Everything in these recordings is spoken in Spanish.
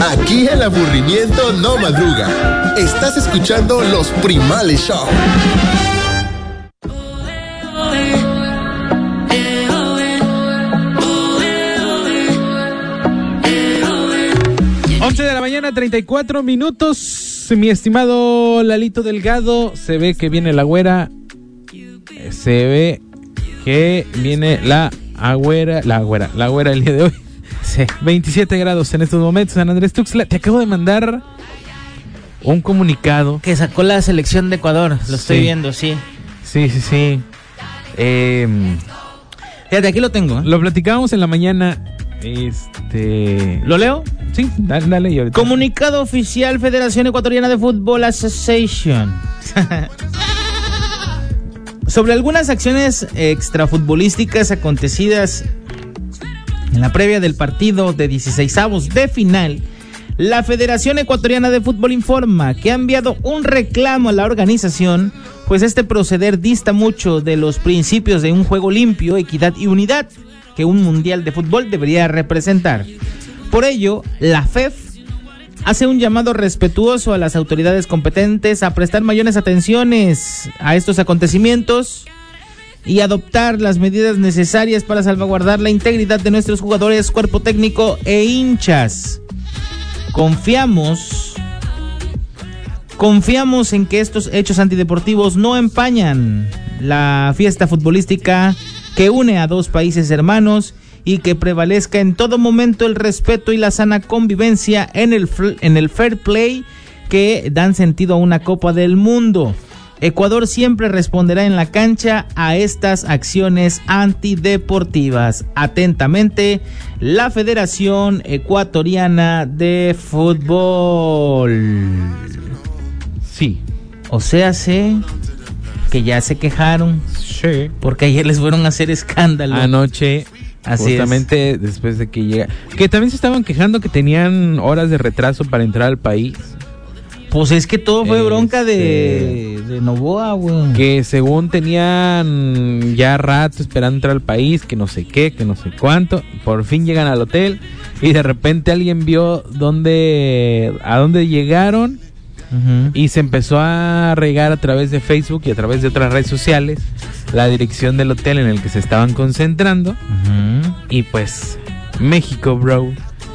Aquí el aburrimiento no madruga. Estás escuchando Los Primales Show. De la mañana, 34 minutos. Mi estimado Lalito Delgado, se ve que viene la güera. Se ve que viene la güera el día de hoy. Sí. 27 grados en estos momentos. San Andrés Tuxtla, te acabo de mandar un comunicado que sacó la selección de Ecuador. Lo estoy viendo, sí. Sí. Fíjate, aquí lo tengo. Lo platicábamos en la mañana. ¿Lo leo? Sí, dale y ahorita. Comunicado oficial Federación Ecuatoriana de Fútbol Association. Sobre algunas acciones extrafutbolísticas acontecidas en la previa del partido de 16avos de final, la Federación Ecuatoriana de Fútbol informa que ha enviado un reclamo a la organización, pues este proceder dista mucho de los principios de un juego limpio, equidad y unidad que un mundial de fútbol debería representar. Por ello, la FEF hace un llamado respetuoso a las autoridades competentes a prestar mayores atenciones a estos acontecimientos y adoptar las medidas necesarias para salvaguardar la integridad de nuestros jugadores, cuerpo técnico e hinchas. Confiamos en que estos hechos antideportivos no empañan la fiesta futbolística que une a dos países hermanos y que prevalezca en todo momento el respeto y la sana convivencia en el fair play que dan sentido a una Copa del Mundo. Ecuador siempre responderá en la cancha a estas acciones antideportivas. Atentamente, la Federación Ecuatoriana de Fútbol. Sí. O sea, que ya se quejaron. Sí. Porque ayer les fueron a hacer escándalo. Anoche, justamente después de que llega. Que también se estaban quejando que tenían horas de retraso para entrar al país. Pues es que todo fue bronca de Novoa, güey. Que según tenían ya rato esperando entrar al país, que no sé qué, que no sé cuánto. Por fin llegan al hotel y de repente alguien vio a dónde llegaron. Uh-huh. Y se empezó a regar a través de Facebook y a través de otras redes sociales la dirección del hotel en el que se estaban concentrando. Uh-huh. Y pues México, bro,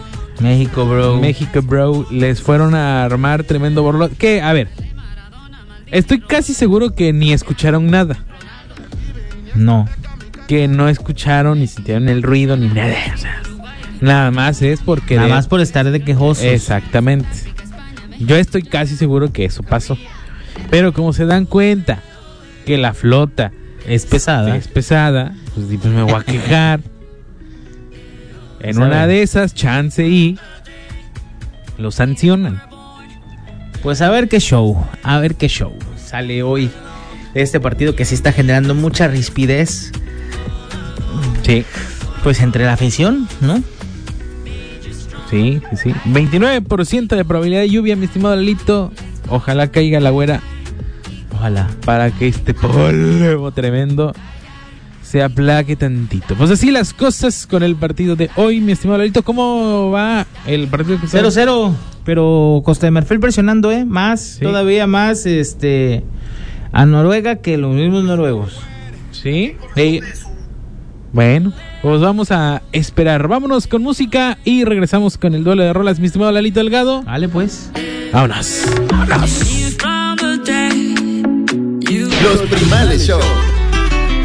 les fueron a armar tremendo borlote. Que, a ver, estoy casi seguro que ni escucharon nada. No. Que no escucharon ni sintieron el ruido ni nada. O sea, nada más es porque... Nada más por estar de quejosos. Exactamente. Yo estoy casi seguro que eso pasó. Pero como se dan cuenta que la flota es pesada, pues me voy a quejar. En una de esas, chance y lo sancionan. Pues a ver qué show sale hoy de este partido que sí está generando mucha rispidez. Sí. Pues entre la afición, ¿no? Sí. 29% de probabilidad de lluvia, mi estimado Lalito. Ojalá caiga la güera. Ojalá. Para que este polvo tremendo se aplaque tantito. Pues así las cosas con el partido de hoy, mi estimado Lalito. ¿Cómo va el partido? 0-0, pero Costa de Marfil presionando, todavía más a Noruega que los mismos noruegos. ¿Sí? Bueno, pues vamos a esperar. Vámonos con música y regresamos con el duelo de rolas, mi estimado Lalito Delgado. Vale, pues. Vámonos. Los Primales Show.